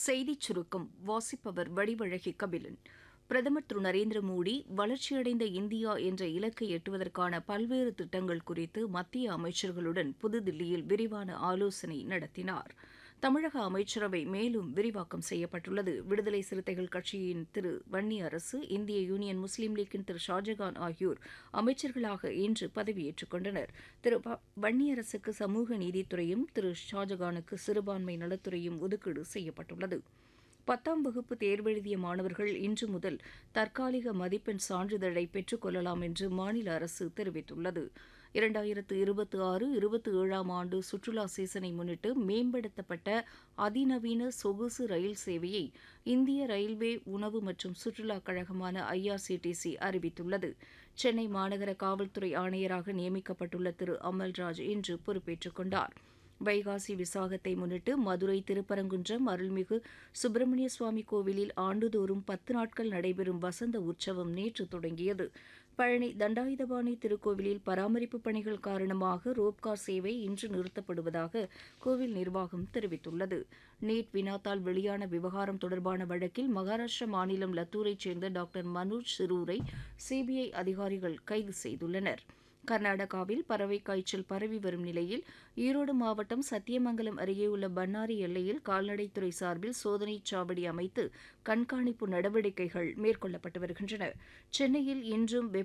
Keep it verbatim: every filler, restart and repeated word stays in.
செய்திச் சுருக்கம் வாசிப்பவர் வடிவழகி கபிலன். பிரதமர் திரு நரேந்திர மோடி வளர்ச்சியடைந்த இந்தியா என்ற இலக்கை எட்டுவதற்கான பல்வேறு திட்டங்கள் குறித்து மத்திய அமைச்சர்களுடன் புதுதில்லியில் விரிவான ஆலோசனை நடத்தினார். தமிழக அமைச்சரவை மேலும் விரிவாக்கம் செய்யப்பட்டுள்ளது. விடுதலை சிறுத்தைகள் கட்சியின் திரு வன்னியரசு, இந்திய யூனியன் முஸ்லீம் லீக்கின் திரு ஷாஜகான் ஆகியோர் அமைச்சர்களாக இன்று பதவியேற்றுக் கொண்டனர். திரு வ- வன்னியரசுக்கு சமூக நீதித்துறையும், திரு ஷாஜகானுக்கு சிறுபான்மை நலத்துறையும் ஒதுக்கீடு செய்யப்பட்டுள்ளது. பத்தாம் வகுப்பு தேர்வெழுதிய மாணவர்கள் இன்று முதல் தற்காலிக மதிப்பெண் சான்றிதழை பெற்றுக் கொள்ளலாம் என்று மாநில அரசு தெரிவித்துள்ளது. இரண்டாயிரத்து இருபத்தி ஆறு இருபத்தி ஏழாம் ஆண்டு சுற்றுலா சீசனை முன்னிட்டு மேம்படுத்தப்பட்ட அதிநவீன சொகுசு ரயில் சேவையை இந்திய ரயில்வே உணவு மற்றும் சுற்றுலா கழகமான ஐஆர்சிடிசி அறிவித்துள்ளது. சென்னை மாநகர காவல்துறை ஆணையராக நியமிக்கப்பட்டுள்ள திரு அமல்ராஜ் இன்று பொறுப்பேற்றுக் கொண்டார். வைகாசி விசாகத்தை முன்னிட்டு மதுரை திருப்பரங்குன்றம் அருள்மிகு சுப்பிரமணிய சுவாமி கோவிலில் ஆண்டுதோறும் பத்து நாட்கள் நடைபெறும் வசந்த உற்சவம் நேற்று தொடங்கியது. பழனி தண்டாயுதபாணி திருக்கோவிலில் பராமரிப்பு பணிகள் காரணமாக ரோப்கார் சேவை இன்று நிறுத்தப்படுவதாக கோவில் நிர்வாகம் தெரிவித்துள்ளது. நீட் வினாத்தால் வெளியான விவகாரம் தொடர்பான வழக்கில் மகாராஷ்டிர மாநிலம் லத்தூரைச் சேர்ந்த டாக்டர் மனோஜ் சிரூரை சிபிஐ அதிகாரிகள் கைது செய்துள்ளனர். கர்நாடகாவில் பறவை காய்ச்சல் பரவி வரும் நிலையில் ஈரோடு மாவட்டம் சத்தியமங்கலம் அருகே உள்ள பன்னாரி எல்லையில் கால்நடைத்துறை சார்பில் சோதனைச் சாவடி அமைத்து கண்காணிப்பு நடவடிக்கைகள் மேற்கொள்ளப்பட்டு வருகின்றன. சென்னையில் இன்றும் வெப்ப